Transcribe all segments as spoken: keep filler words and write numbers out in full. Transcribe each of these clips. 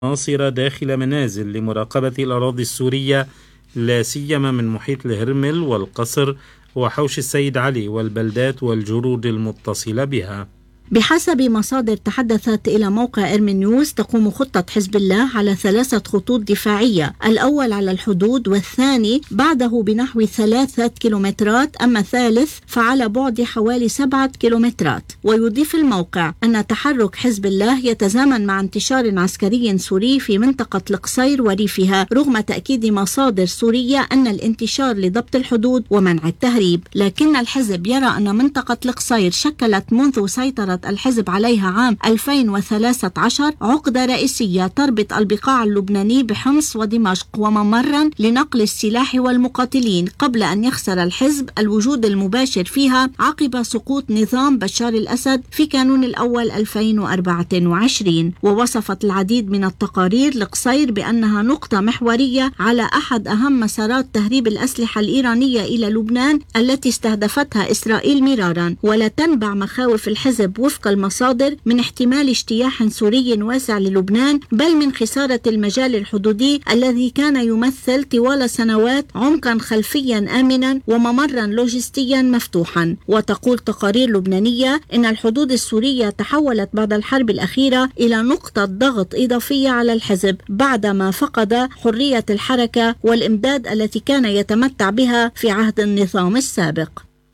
عناصر داخل منازل لمراقبة الأراضي السورية، لا سيما من محيط الهرمل والقصر وحوش السيد علي والبلدات والجرود المتصلة بها. بحسب مصادر تحدثت إلى موقع إرمي نيوز، تقوم خطة حزب الله على ثلاثة خطوط دفاعية، الأول على الحدود والثاني بعده بنحو ثلاثة كيلومترات، أما الثالث فعلى بعد حوالي سبعة كيلومترات. ويضيف الموقع أن تحرك حزب الله يتزامن مع انتشار عسكري سوري في منطقة القصير وريفها، رغم تأكيد مصادر سورية أن الانتشار لضبط الحدود ومنع التهريب. لكن الحزب يرى أن منطقة القصير شكلت منذ سيطرة الحزب عليها عام ألفين وثلاثة عشر عقدة رئيسية تربط البقاع اللبناني بحمص ودمشق وممرا لنقل السلاح والمقاتلين، قبل أن يخسر الحزب الوجود المباشر فيها عقب سقوط نظام بشار الأسد في كانون الأول ألفين وأربعة وعشرين. ووصفت العديد من التقارير القصير بأنها نقطة محورية على أحد أهم مسارات تهريب الأسلحة الإيرانية إلى لبنان التي استهدفتها إسرائيل مرارا. ولا تنبع مخاوف الحزب وفق المصادر من احتمال اجتياح سوري واسع للبنان، بل من خسارة المجال الحدودي الذي كان يمثل طوال سنوات عمقا خلفيا آمنا وممرا لوجستيا مفتوحا. وتقول تقارير لبنانية إن الحدود السورية تحولت بعد الحرب الأخيرة إلى نقطة ضغط إضافية على الحزب بعدما فقد حرية الحركة والإمداد التي كان يتمتع بها في عهد النظام السابق.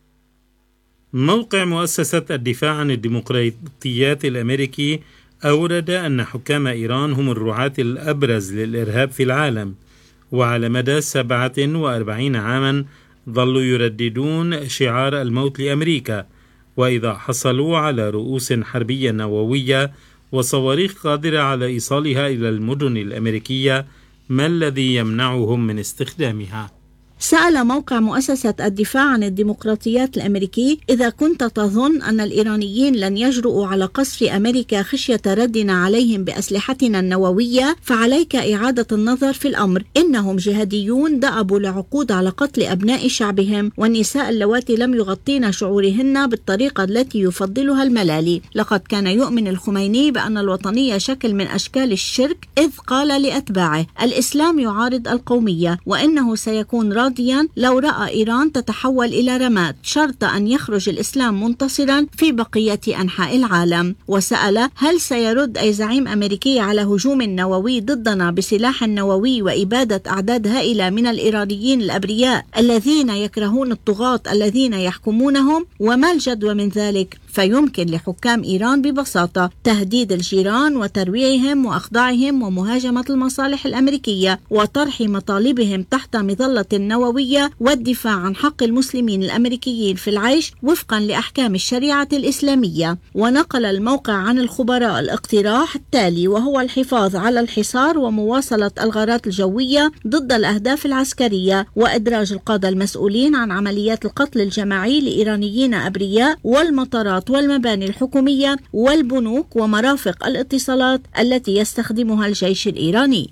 موقع مؤسسة الدفاع عن الديمقراطيات الأمريكي أورد أن حكام إيران هم الرعاة الأبرز للإرهاب في العالم، وعلى مدى سبعة وأربعين عاما ظلوا يرددون شعار الموت لأمريكا، وإذا حصلوا على رؤوس حربية نووية وصواريخ قادرة على إيصالها إلى المدن الأمريكية، ما الذي يمنعهم من استخدامها؟ سأل موقع مؤسسة الدفاع عن الديمقراطيات الأمريكي: إذا كنت تظن أن الإيرانيين لن يجرؤوا على قصف أمريكا خشية ردنا عليهم بأسلحتنا النووية، فعليك إعادة النظر في الأمر. إنهم جهاديون دأبوا لعقود على قتل أبناء شعبهم والنساء اللواتي لم يغطين شعورهن بالطريقة التي يفضلها الملالي. لقد كان يؤمن الخميني بأن الوطنية شكل من أشكال الشرك، إذ قال لأتباعه: الإسلام يعارض القومية، وإنه سيكون راضيا لو رأى إيران تتحول إلى رماد، شرط أن يخرج الإسلام منتصرا في بقية أنحاء العالم. وسأل: هل سيرد أي زعيم أمريكي على هجوم نووي ضدنا بسلاح نووي وإبادة أعداد هائلة من الإيرانيين الأبرياء الذين يكرهون الطغاة الذين يحكمونهم؟ وما الجدوى من ذلك؟ فيمكن لحكام إيران ببساطة تهديد الجيران وترويعهم وأخضاعهم ومهاجمة المصالح الأمريكية وطرح مطالبهم تحت مظلة النووية والدفاع عن حق المسلمين الأمريكيين في العيش وفقا لأحكام الشريعة الإسلامية. ونقل الموقع عن الخبراء الاقتراح التالي، وهو الحفاظ على الحصار ومواصلة الغارات الجوية ضد الأهداف العسكرية، وإدراج القادة المسؤولين عن عمليات القتل الجماعي لإيرانيين أبرياء والمطارات والمباني الحكومية والبنوك ومرافق الاتصالات التي يستخدمها الجيش الإيراني.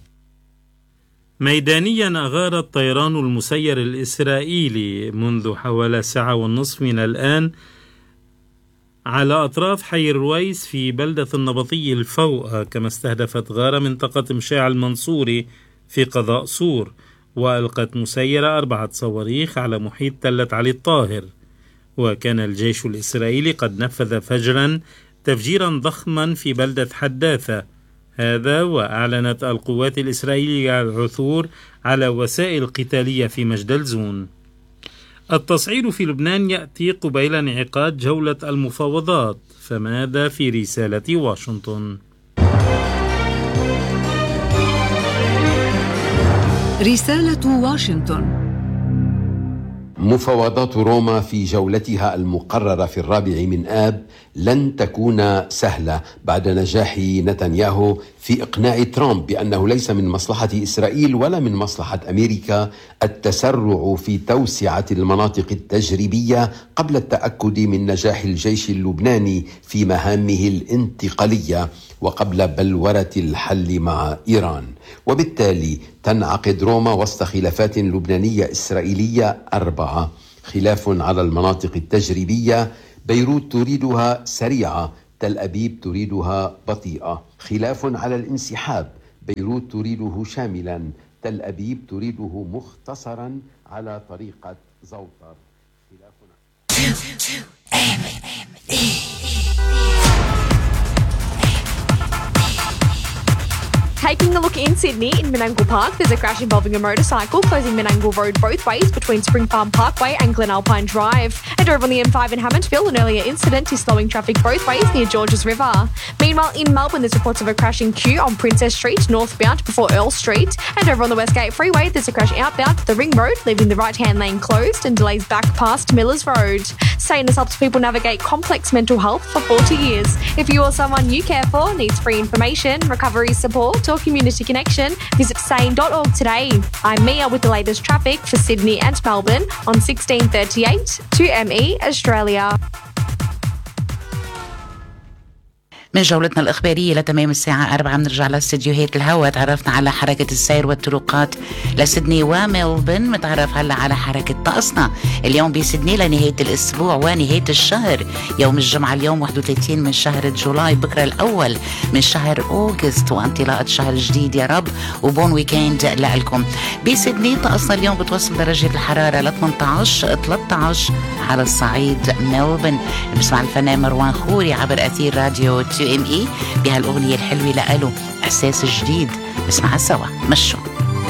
ميدانيا أغار الطيران المسير الإسرائيلي منذ حوالي ساعة ونصف من الآن على أطراف حي الرويس في بلدة النبطي الفوقة، كما استهدفت غارة منطقة مشاع المنصوري في قضاء صور، وألقت مسيرة أربعة صواريخ على محيط تلة علي الطاهر. وكان الجيش الإسرائيلي قد نفذ فجرا تفجيرا ضخما في بلدة حداثة، هذا وأعلنت القوات الإسرائيلية العثور على وسائل قتالية في مجدلزون. التصعيد في لبنان يأتي قبيل انعقاد جولة المفاوضات، فماذا في رسالة واشنطن؟ رسالة واشنطن. مفاوضات روما في جولتها المقررة في الرابع من آب لن تكون سهلة بعد نجاح نتنياهو في إقناع ترامب بأنه ليس من مصلحة إسرائيل ولا من مصلحة أمريكا التسرع في توسعة المناطق التجريبية قبل التأكد من نجاح الجيش اللبناني في مهامه الانتقالية وقبل بلورة الحل مع إيران. وبالتالي تنعقد روما وسط خلافات لبنانية إسرائيلية أربعة: خلاف على المناطق التجريبية، بيروت تريدها سريعة، تل أبيب تريدها بطيئة. خلاف على الانسحاب، بيروت تريده شاملا، تل أبيب تريده مختصرا على طريقة زوطر. Taking a look in Sydney, in Menangle Park, there's a crash involving a motorcycle closing Menangle Road both ways between Spring Farm Parkway and Glen Alpine Drive. And over on the M five in Hammondsville, an earlier incident is slowing traffic both ways near Georges River. Meanwhile, in Melbourne, there's reports of a crashing queue on Princess Street, northbound before Earl Street. And over on the Westgate Freeway, there's a crash outbound to the Ring Road, leaving the right-hand lane closed and delays back past Millers Road. Sane has helped people navigate complex mental health for forty years. If you or someone you care for needs free information, recovery support or community connection, visit sane dot org today. I'm Mia with the latest traffic for Sydney and Melbourne on sixteen thirty-eight two M E Australia. من جولتنا الإخبارية لتمام الساعة أربعة بنرجع لاستديوهات الهواء. تعرفنا على حركة السير والطرقات لسيدني وميلبورن. متعرف هلا على حركة طقسنا اليوم بسيدني لنهاية الأسبوع ونهاية الشهر. يوم الجمعة اليوم واحد وثلاثين من شهر جولاي، بكرة الأول من شهر أوغست وانطلاقة شهر جديد يا رب، وبون ويكند لكم. بسيدني طقسنا اليوم بتوصل درجة الحرارة ل ثمانية عشر ثلاثة عشر على الصعيد ميلبورن. بسمع الفنان مروان خوري عبر أثير راديو تو ام اي بهالأغنية الحلوة لقاله إحساس جديد. اسمعها سوا مشوا.